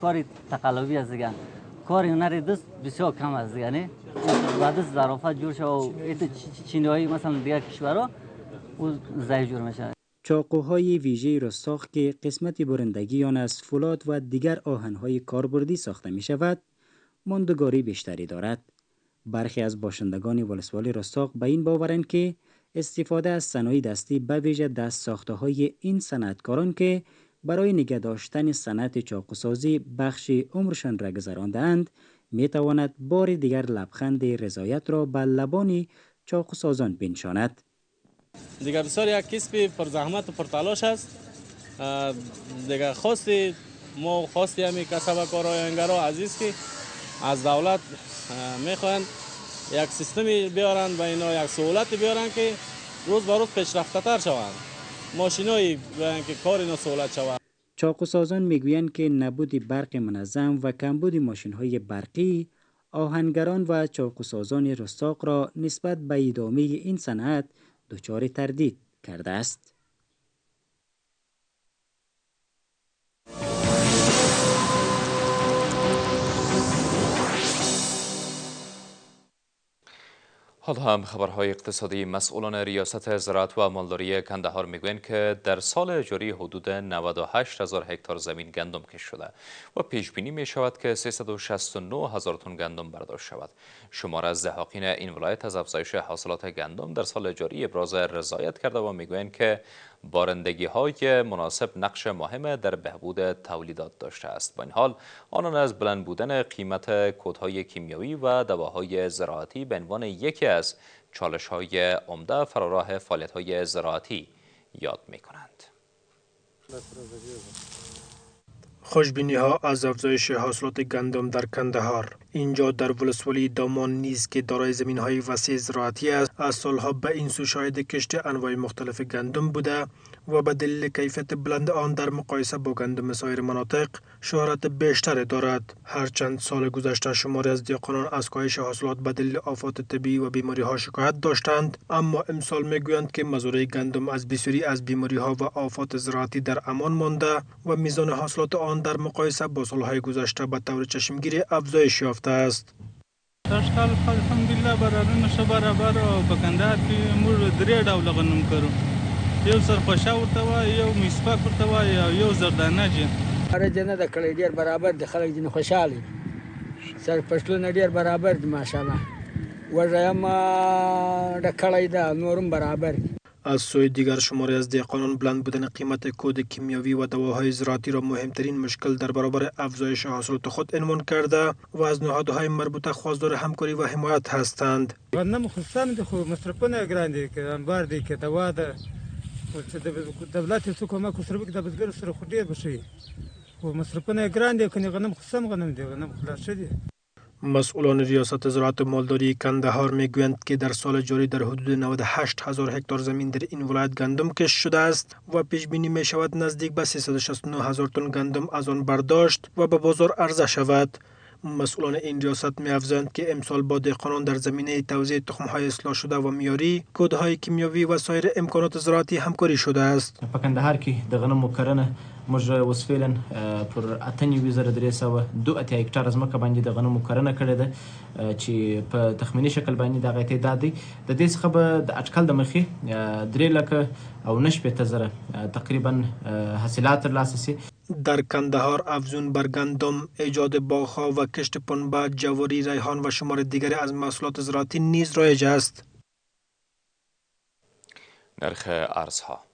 کاری تقلبی است دیگه. کار هنری دست بسیار کم است دیگه. نه بعد از ظرافت جور شد و چینی‌های مثلا دیگر کشورها او ضعیف جور میشه. چاقوهای ویژه رستاخ که قسمت برندگی آن از فولاد و دیگر آهن‌های کاربردی ساخته می شود، ماندگاری بیشتری دارد. برخی از باشندگان ولسوالی رستاخ به این باورند که استفاده از صنایع دستی به ویژه دست ساخته های این صنعتکاران که برای نگه داشتن صنعت چاقوسازی بخش عمرشان را گذرانده‌اند می تواند بار دیگر لبخند رضایت را به لبان چاقوسازان بنشاند. دیگه بسیار یک کسب پر زحمت و پر تلاش است. دیگه خواستی همین کسب کارآینگرا عزیز که از دولت میخوان یک سیستمی بیارن و اینا یک سهولت بیارن که روز به روز پیشرفته تر شوند. ماشینایی بیارن که کار اینا سهولت شود. چاقوسازان میگویند که نبود برق منظم و کمبود ماشین‌های برقی آهنگران و چاقوسازان رستاق را نسبت به ادامه این صنعت دچار تردید کرده است. حال هم خبرهای اقتصادی. مسئولان ریاست زراعت و مالداری کندهار میگویند که در سال جاری حدود 98,000 هکتار زمین گندم کشت شده و پیش بینی می شود که 369,000 تن گندم برداشت شود. شمار از دهاقین این ولایت از افزایش حاصلات گندم در سال جاری ابراز رضایت کرده و میگویند که بارندگی های مناسب نقش مهم در بهبود تولیدات داشته است. با این حال آنان از بلند بودن قیمت کودهای کیمیایی و دواهای زراعتی به عنوان یکی از چالش‌های عمده فراراه فعالیت‌های زراعتی یاد می‌کنند. خوشبینی‌ها از افزایش حاصلات گندم در کندهار. اینجا در ولسوالی دامان نیز که دارای زمین‌های وسیع زراعتی است، از سالها به این سو شاهد کشت انواع مختلف گندم بوده و به دلیل کیفیت بلند آن در مقایسه با گندم سایر مناطق شهرت بیشتری دارد. هرچند سال گذشته شماری از دیقانان از کاهش حاصلات به دلیل آفات طبیعی و بیماری‌ها شکایت داشتند، اما امسال میگویند که مزارع گندم از بسیاری از بیماری‌ها و آفات زراعتی در امان مانده و میزان حاصلات آن در مقایسه با سالهای گذشته به طور چشمگیر افزایش یافته است. تشکال الحمدلله برابر نشه برابر او په کندهار کې موږ درې ډوله غنم کرو. یو سرخوشه ورته وایي، یو میسپک ورته وایي او یو زردانجي. هر جنه د کړی ډیر برابر د خلک جن خوشاله سرپشلونه ډیر برابر دي ماشاءالله. وژایم د کړی دا نورم برابر. از سوی دیگر شماری از دهقانان بلند بودن قیمت کود کیمیاوی و دواهای زراعتی را مهمترین مشکل در برابر افزایش حاصلات خود عنوان کرده و از نهادهای مربوطه خواستار همکاری و حمایت هستند. غنم خصوصا د خو مصرفونه ګران دي که انبار دي که دوا ده دولت څه کومک وسره د بزګر سره خو ډیر بشي خو مصرفونه ګران دي کني غنم خصوصا غنم دي غنم خلاص دي. مسئولان ریاست زراعت و مالداری کندهار میگویند که در سال جاری در حدود 98,000 هکتار زمین در این ولایت گندم کشت شده است و پیش بینی می شود نزدیک به 369,000 تن گندم از آن برداشت و به بازار عرضه شود. مسئولان این ریاست می افزایند که امسال با دهقانان در زمینه توزیع تخم‌های اصلاح شده و میاری، کودهای کیمیاوی و سایر امکانات زراعتی همکاری شده است. په کندهار کې د غنمو کرنه موږ اوس فعلا پر 8,302 هکتار ځمکه باندې د غنمو کرنه کړې ده چې په تخمینی شکل باندې دغه تعداد دی. د دې څخه به د اټکل د مخې 3,900,000 تقریبا حاصلات ترلاسه شي. در کندهار افزون بر گندم، ایجاد باغ‌ها و کشت پنبه، جواری، ریحان و شمار دیگری از محصولات زراعتی نیز رایج است. نرخ ارزها